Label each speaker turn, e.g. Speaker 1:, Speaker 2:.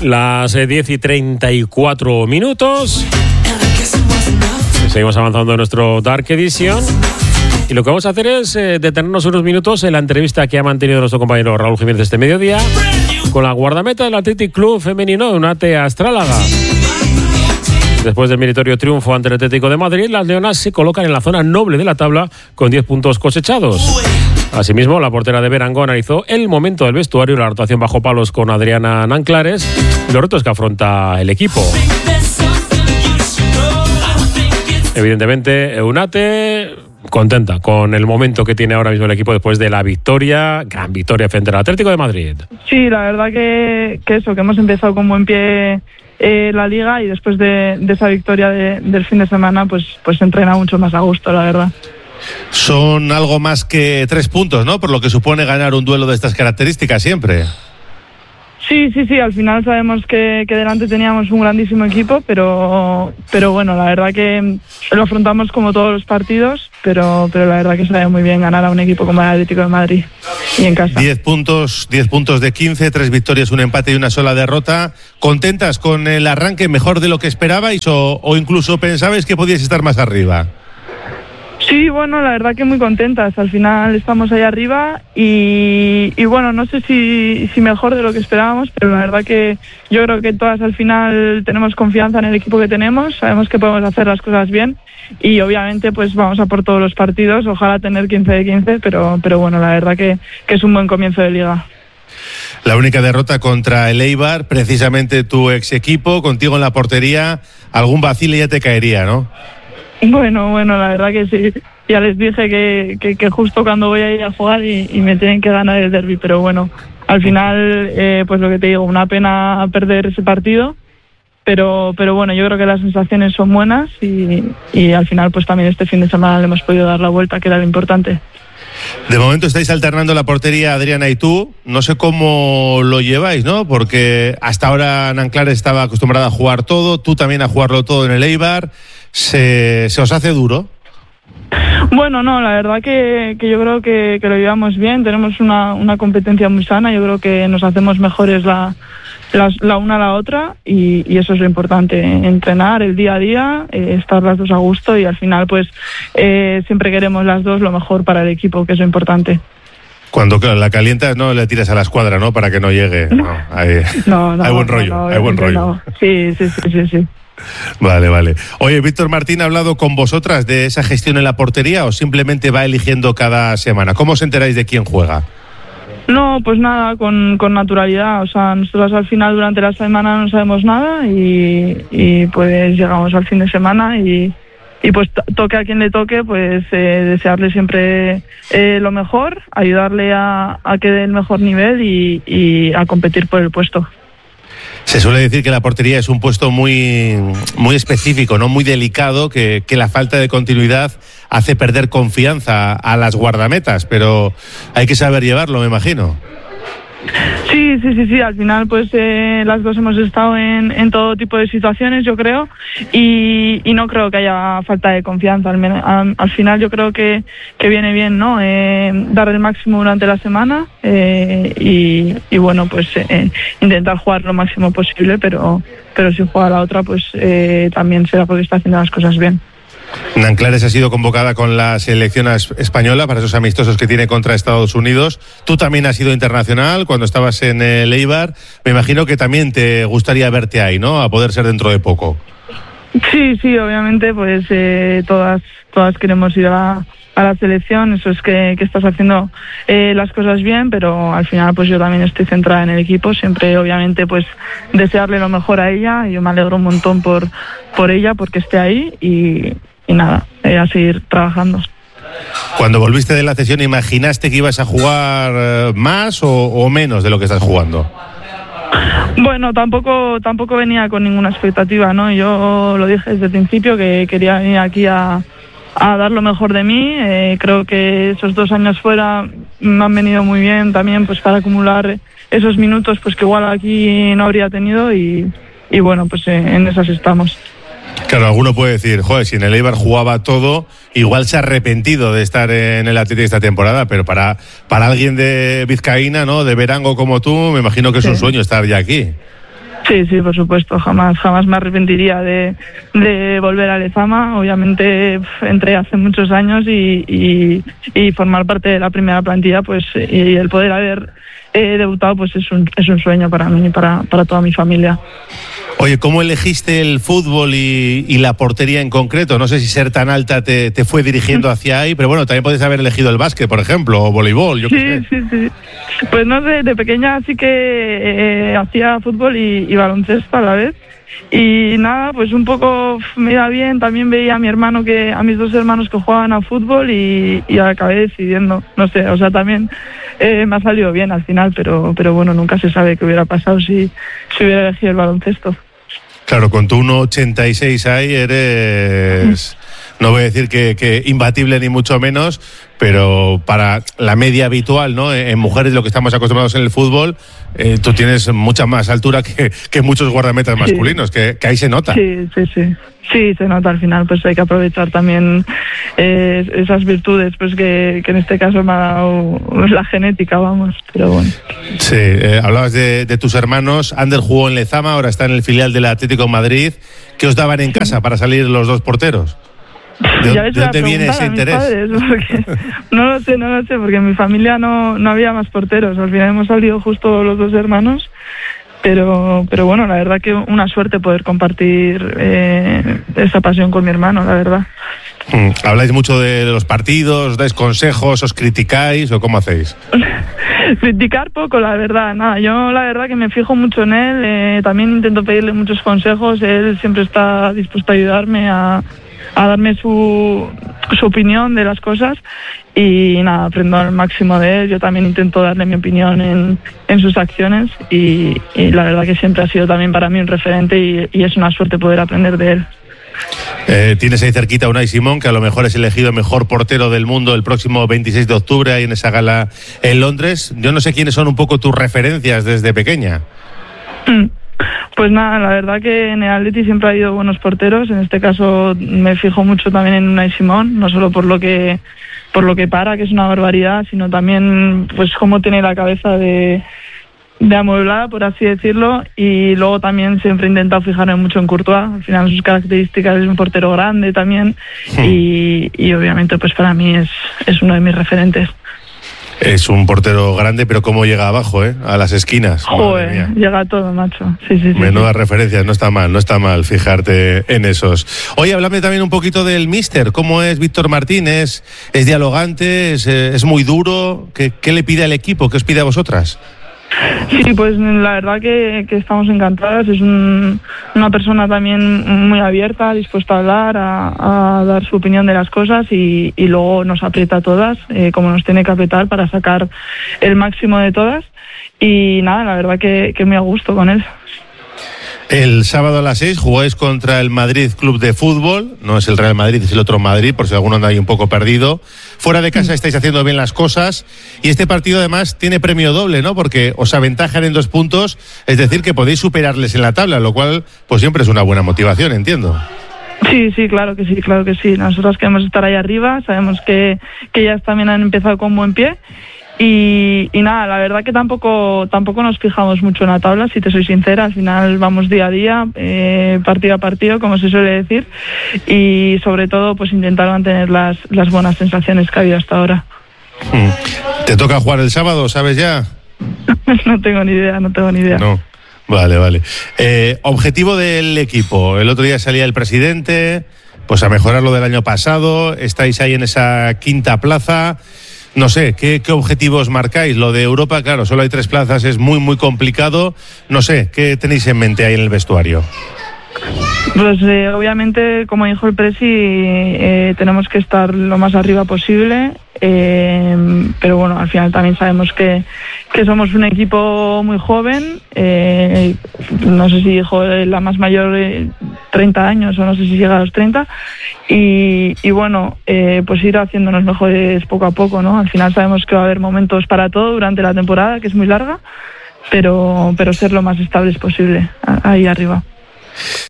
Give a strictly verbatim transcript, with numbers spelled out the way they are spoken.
Speaker 1: Las diez y treinta y cuatro minutos. Seguimos avanzando en nuestro Dark Edition. Y lo que vamos a hacer es eh, detenernos unos minutos en la entrevista que ha mantenido nuestro compañero Raúl Jiménez este mediodía con la guardameta del Athletic Club Femenino, Eunate Astrálaga. Después del meritorio triunfo ante el Atlético de Madrid, las leonas se colocan en la zona noble de la tabla con diez puntos cosechados. Asimismo, la portera de Berango analizó el momento del vestuario y la rotación bajo palos con Adriana Nanclares y los retos que afronta el equipo. Evidentemente, Eunate contenta con el momento que tiene ahora mismo el equipo después de la victoria, gran victoria frente al Atlético de Madrid.
Speaker 2: Sí, la verdad que, que eso, que hemos empezado con buen pie eh, la liga y después de, de esa victoria de, del fin de semana, pues, pues se entrena mucho más a gusto, la verdad.
Speaker 3: Son algo más que tres puntos, ¿no? Por lo que supone ganar un duelo de estas características siempre.
Speaker 2: Sí, sí, sí, al final sabemos que, que delante teníamos un grandísimo equipo, pero pero bueno, la verdad que lo afrontamos como todos los partidos, pero pero la verdad que sabe muy bien ganar a un equipo como el Atlético de Madrid y en casa.
Speaker 3: diez puntos, diez puntos de quince, tres victorias, un empate y una sola derrota. ¿Contentas con el arranque, mejor de lo que esperabais o, o incluso pensabais que podíais estar más arriba?
Speaker 2: Sí, bueno, la verdad que muy contentas. Al final estamos ahí arriba y, y bueno, no sé si, si mejor de lo que esperábamos, pero la verdad que yo creo que todas al final tenemos confianza en el equipo que tenemos, sabemos que podemos hacer las cosas bien y obviamente pues vamos a por todos los partidos, ojalá tener quince de quince, pero, pero bueno, la verdad que, que es un buen comienzo de liga.
Speaker 3: La única derrota contra el Eibar, precisamente tu ex equipo, contigo en la portería, algún vacile ya te caería, ¿no?
Speaker 2: Bueno, bueno, la verdad que sí. Ya les dije que, que, que justo cuando voy a ir a jugar y, y me tienen que ganar el derbi, pero bueno, al final, eh, pues lo que te digo, una pena perder ese partido, pero pero bueno, yo creo que las sensaciones son buenas y, y al final pues también este fin de semana le hemos podido dar la vuelta, que era lo importante.
Speaker 3: De momento estáis alternando la portería Adriana y tú, no sé cómo lo lleváis, ¿no? Porque hasta ahora Nanclares estaba acostumbrada a jugar todo, tú también a jugarlo todo en el Eibar. ¿Se, se os hace duro?
Speaker 2: Bueno, no, la verdad que, que yo creo que, que lo llevamos bien, tenemos una, una competencia muy sana, yo creo que nos hacemos mejores la, la, la una a la otra y, y eso es lo importante, entrenar el día a día, eh, estar las dos a gusto y al final pues eh, siempre queremos las dos lo mejor para el equipo, que es lo importante.
Speaker 3: Cuando claro, la calientas no le tiras a la escuadra, ¿no? Para que no llegue. No, hay,
Speaker 2: no, no,
Speaker 3: hay buen rollo,
Speaker 2: no, no,
Speaker 3: hay buen rollo.
Speaker 2: No. Sí, sí, sí, sí, sí.
Speaker 3: Vale, vale. Oye, Víctor Martín ha hablado con vosotras de esa gestión en la portería o simplemente va eligiendo cada semana. ¿Cómo os enteráis de quién juega?
Speaker 2: No, pues nada, con, con naturalidad. O sea, nosotros al final durante la semana no sabemos nada y, y pues llegamos al fin de semana y, y pues toque a quien le toque, pues eh, desearle siempre eh, lo mejor, ayudarle a, a que dé el mejor nivel y, y a competir por el puesto.
Speaker 3: Se suele decir que la portería es un puesto muy, muy específico, ¿no? Muy delicado, que, que la falta de continuidad hace perder confianza a las guardametas, pero hay que saber llevarlo, me imagino.
Speaker 2: Sí, sí, sí, sí, al final pues eh, las dos hemos estado en, en todo tipo de situaciones, yo creo, y, y no creo que haya falta de confianza, al, al, al final yo creo que, que viene bien, ¿no? Eh, dar el máximo durante la semana eh, y, y bueno, pues eh, intentar jugar lo máximo posible, pero, pero si juega la otra pues eh, también será porque está haciendo las cosas bien.
Speaker 3: Nanclares ha sido convocada con la selección española para esos amistosos que tiene contra Estados Unidos. Tú también has sido internacional cuando estabas en el Eibar. Me imagino que también te gustaría verte ahí, ¿no? A poder ser dentro de poco.
Speaker 2: Sí, sí, obviamente, pues eh, todas todas queremos ir a, a la selección. Eso es que, que estás haciendo eh, las cosas bien, pero al final pues yo también estoy centrada en el equipo. Siempre, obviamente, pues desearle lo mejor a ella. Yo me alegro un montón por, por ella, porque esté ahí y... Y nada, eh, a seguir trabajando.
Speaker 3: Cuando volviste de la cesión, ¿imaginaste que ibas a jugar más o, o menos de lo que estás jugando?
Speaker 2: Bueno, tampoco tampoco venía con ninguna expectativa, ¿no? Yo lo dije desde el principio que quería venir aquí a, a dar lo mejor de mí. Eh, creo que esos dos años fuera me han venido muy bien también pues para acumular esos minutos pues que igual aquí no habría tenido y, y bueno, pues eh, en esas estamos.
Speaker 3: Claro, alguno puede decir, joder, si en el Eibar jugaba todo, igual se ha arrepentido de estar en el Athletic esta temporada, pero para, para alguien de Vizcaína, ¿no? De Berango como tú, me imagino que es sí. un sueño estar ya aquí.
Speaker 2: Sí, sí, por supuesto, jamás jamás me arrepentiría de, de volver a Lezama. Obviamente entré hace muchos años y, y, y formar parte de la primera plantilla, pues, y el poder haber eh, debutado, pues es un, es un sueño para mí y para, para toda mi familia.
Speaker 3: Oye, ¿cómo elegiste el fútbol y, y la portería en concreto? No sé si ser tan alta te, te fue dirigiendo hacia ahí, pero bueno, también podés haber elegido el básquet, por ejemplo, o voleibol, yo
Speaker 2: sí,
Speaker 3: qué sé.
Speaker 2: Sí, sí, sí. Pues no sé, de pequeña sí que eh, hacía fútbol y, y baloncesto a la vez. Y nada, pues un poco me iba bien. También veía a mi hermano, que a mis dos hermanos que jugaban a fútbol y, y acabé decidiendo. No sé, o sea, también eh, me ha salido bien al final, pero, pero bueno, nunca se sabe qué hubiera pasado si, si hubiera elegido el baloncesto.
Speaker 3: Claro, con tu uno ochenta y seis ahí eres, no voy a decir que, que imbatible ni mucho menos, pero para la media habitual, ¿no? En mujeres, lo que estamos acostumbrados en el fútbol, eh, tú tienes mucha más altura que, que muchos guardametas masculinos, sí. que, que ahí se nota.
Speaker 2: Sí, sí, sí. Sí, se nota al final, pues hay que aprovechar también eh, esas virtudes, pues que, que en este caso me ha dado la genética, vamos, pero bueno.
Speaker 3: Sí, eh, hablabas de, de tus hermanos. Ander jugó en Lezama, ahora está en el filial del Atlético de Madrid. ¿Qué os daban en casa para salir los dos porteros? ¿De, ¿de dónde viene ese interés?
Speaker 2: Padres, no lo sé, no lo sé, porque en mi familia no, no había más porteros. Al final hemos salido justo los dos hermanos. Pero, pero bueno, la verdad que una suerte poder compartir eh, esa pasión con mi hermano, la verdad.
Speaker 3: Mm, ¿habláis mucho de los partidos, dais consejos, os criticáis o cómo hacéis?
Speaker 2: Criticar poco, la verdad, nada, yo la verdad que me fijo mucho en él, eh, también intento pedirle muchos consejos, él siempre está dispuesto a ayudarme, a, a darme su, su opinión de las cosas y nada, aprendo al máximo de él. Yo también intento darle mi opinión en, en sus acciones y, y la verdad que siempre ha sido también para mí un referente y, y es una suerte poder aprender de él.
Speaker 3: Eh, tienes ahí cerquita a Unai Simón, que a lo mejor es elegido mejor portero del mundo el próximo veintiséis de octubre ahí en esa gala en Londres. Yo no sé quiénes son un poco tus referencias desde pequeña.
Speaker 2: Pues nada, la verdad que en el Atleti siempre ha habido buenos porteros. En este caso me fijo mucho también en Unai Simón, no solo por lo que por lo que para, que es una barbaridad, sino también pues cómo tiene la cabeza de, de amueblada, por así decirlo, y luego también siempre he intentado fijarme mucho en Courtois. Al final sus características, es un portero grande también, sí. y, y obviamente pues para mí es, es uno de mis referentes.
Speaker 3: Es un portero grande, pero cómo llega abajo, ¿eh? A las esquinas.
Speaker 2: Joder, llega todo, macho. Sí, sí, sí.
Speaker 3: Menudas referencias, no está mal, no está mal fijarte en esos. Oye, háblame también un poquito del míster. ¿Cómo es Víctor Martínez? ¿Es, es dialogante? ¿Es, es muy duro? ¿Qué, ¿Qué le pide al equipo? ¿Qué os pide a vosotras?
Speaker 2: Sí, pues la verdad que, que estamos encantadas. Es un, una persona también muy abierta, dispuesta a hablar, a, a dar su opinión de las cosas y, y luego nos aprieta a todas, eh, como nos tiene que apretar para sacar el máximo de todas. Y nada, la verdad que, que muy a gusto con él.
Speaker 3: El sábado a las seis jugáis contra el Madrid Club de Fútbol. No es el Real Madrid, es el otro Madrid, por si alguno anda ahí un poco perdido. Fuera de casa estáis haciendo bien las cosas. Y este partido además tiene premio doble, ¿no? Porque os aventajan en dos puntos, es decir, que podéis superarles en la tabla, lo cual pues siempre es una buena motivación, entiendo.
Speaker 2: Sí, sí, claro que sí, claro que sí. Nosotros queremos estar ahí arriba, sabemos que, que ellas también han empezado con buen pie. Y, y nada, la verdad que tampoco tampoco nos fijamos mucho en la tabla, si te soy sincera. Al final vamos día a día, eh, partido a partido, como se suele decir, y sobre todo pues intentar mantener las, las buenas sensaciones que ha habido hasta ahora.
Speaker 3: ¿Te toca jugar el sábado, sabes ya?
Speaker 2: No tengo ni idea, no tengo ni idea.
Speaker 3: No. Vale, vale. Eh, objetivo del equipo. El otro día salía el presidente, pues a mejorar lo del año pasado. Estáis ahí en esa quinta plaza. No sé, ¿qué, ¿qué objetivos marcáis? Lo de Europa, claro, solo hay tres plazas, es muy, muy complicado. No sé, ¿qué tenéis en mente ahí en el vestuario?
Speaker 2: Pues eh, obviamente, como dijo el presi, eh, tenemos que estar lo más arriba posible, eh, pero bueno, al final también sabemos que, que somos un equipo muy joven, eh, no sé si dijo la más mayor eh, treinta años o no sé si llega a los treinta, y, y bueno, eh, pues ir haciéndonos mejores poco a poco, ¿no? Al final sabemos que va a haber momentos para todo durante la temporada, que es muy larga, pero, pero ser lo más estables posible ahí arriba.